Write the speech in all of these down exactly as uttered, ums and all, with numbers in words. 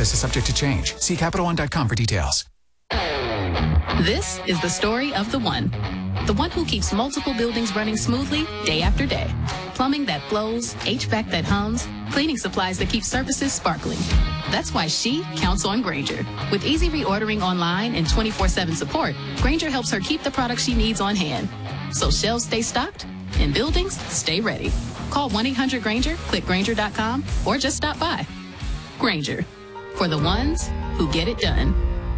process is subject to change. See Capital One dot com for details. This is the story of the one. The one who keeps multiple buildings running smoothly day after day. Plumbing that flows, H V A C that hums, cleaning supplies that keep surfaces sparkling. That's why she counts on Grainger. With easy reordering online and twenty-four seven support, Grainger helps her keep the products she needs on hand. So shelves stay stocked and buildings stay ready. Call one eight hundred Grainger, click Grainger dot com, or just stop by. Grainger, for the ones who get it done.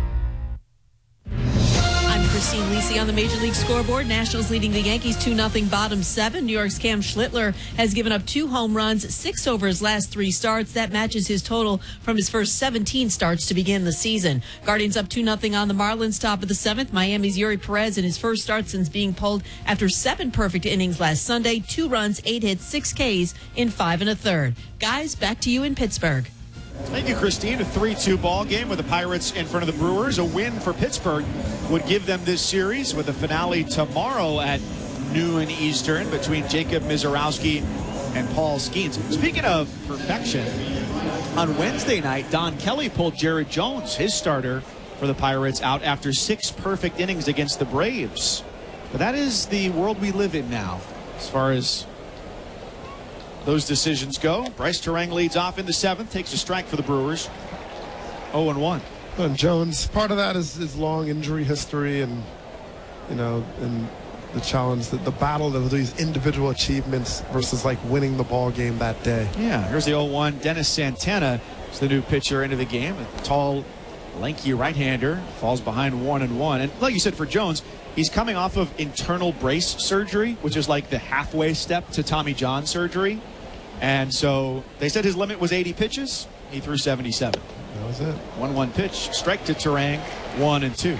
Christine Lisi on the Major League Scoreboard. Nationals leading the Yankees two nothing bottom seven. New York's Cam Schlittler has given up two home runs, six over his last three starts. That matches his total from his first seventeen starts to begin the season. Guardians up two nothing on the Marlins top of the seventh. Miami's Yuri Perez in his first start since being pulled after seven perfect innings last Sunday. Two runs, eight hits, six Ks in five and a third. Guys, back to you in Pittsburgh. Thank you, Christine. A three two ball game with the Pirates in front of the Brewers. A win for Pittsburgh would give them this series with a finale tomorrow at noon Eastern between Jacob Misiorowski and Paul Skeens. Speaking of perfection, on Wednesday night, Don Kelly pulled Jared Jones, his starter for the Pirates, out after six perfect innings against the Braves. But that is the world we live in now, as far as those decisions go. Bryce Terang leads off in the seventh, takes a strike for the Brewers. oh and one. And Jones, part of that is his long injury history and, you know, and the challenge, the, the battle of these individual achievements versus like winning the ball game that day. Yeah, here's the oh one. Dennis Santana is the new pitcher into the game. A tall, lanky right-hander, falls behind one and one. And like you said, for Jones, he's coming off of internal brace surgery, which is like the halfway step to Tommy John surgery. And so they said his limit was eighty pitches. He threw seventy-seven. That was it. one one pitch. Strike to Terang. One and two.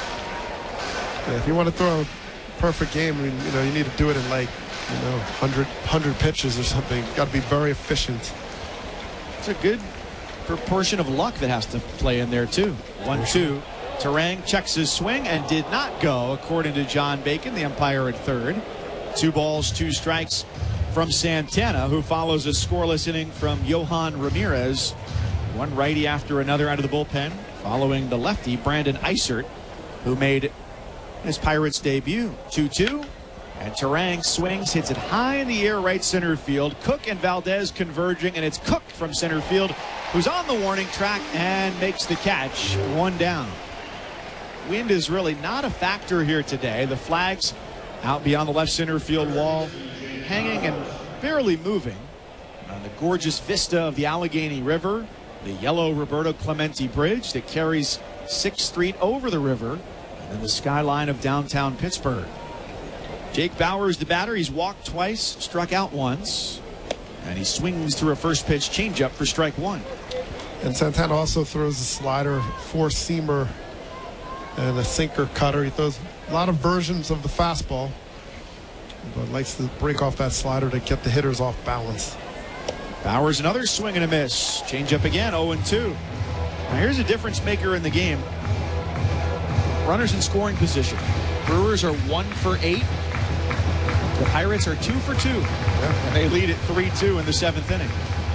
Yeah, if you want to throw a perfect game, I mean, you know, you need to do it in like, you know, one hundred, one hundred pitches or something. Got to be very efficient. It's a good proportion of luck that has to play in there, too. one two. Terang checks his swing and did not go, according to John Bacon, the umpire at third. Two balls, two strikes from Santana, who follows a scoreless inning from Johan Ramirez. One righty after another out of the bullpen, following the lefty, Brandon Eisert, who made his Pirates debut. two two. And Terang swings, hits it high in the air, right center field. Cook and Valdez converging, and it's Cook from center field, who's on the warning track and makes the catch. One down. Wind is really not a factor here today. The flags out beyond the left center field wall, hanging and barely moving on the gorgeous vista of the Allegheny River, the yellow Roberto Clemente Bridge that carries sixth Street over the river, and then the skyline of downtown Pittsburgh. Jake Bauers, the batter, he's walked twice, struck out once, and he swings through a first pitch changeup for strike one. And Santana also throws a slider, four-seamer, and a sinker cutter. He throws a lot of versions of the fastball, but likes to break off that slider to get the hitters off balance. Bauers, another swing and a miss. Change up again, oh and two. Now here's a difference maker in the game. Runners in scoring position. Brewers are one for eight. The Pirates are two for two. Yeah. And they lead at three two in the seventh inning.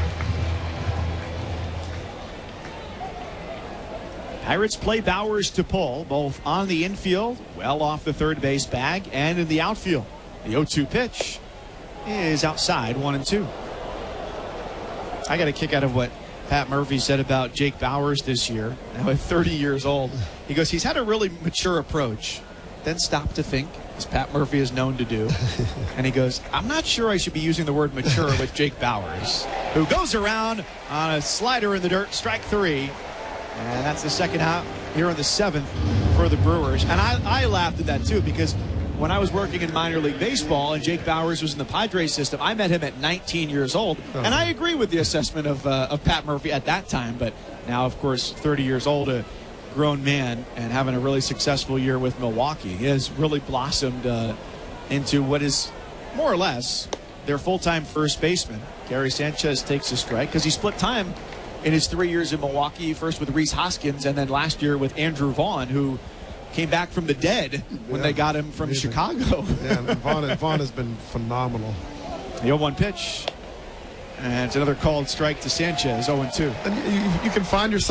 Pirates play Bauers to pull, both on the infield, well off the third base bag, and in the outfield. The oh two pitch is outside, one and two. I got a kick out of what Pat Murphy said about Jake Bauers this year. Now at thirty years old, he goes, he's had a really mature approach, then stopped to think, as Pat Murphy is known to do. And he goes, I'm not sure I should be using the word mature with Jake Bauers, who goes around on a slider in the dirt, strike three. And that's the second out here in the seventh for the Brewers. And I, I laughed at that, too, because when I was working in minor league baseball and Jake Bauers was in the Padres system, I met him at nineteen years old. Oh. And I agree with the assessment of, uh, of Pat Murphy at that time. But now, of course, thirty years old, a grown man, and having a really successful year with Milwaukee. He has really blossomed uh, into what is more or less their full-time first baseman. Gary Sanchez takes a strike because he split time in his three years in Milwaukee, first with Rhys Hoskins and then last year with Andrew Vaughn, who came back from the dead when yeah, they got him from amazing. Chicago. Yeah, Vaughn, Vaughn has been phenomenal. The oh one pitch. And it's another called strike to Sanchez, oh and two. And you, you can find yourself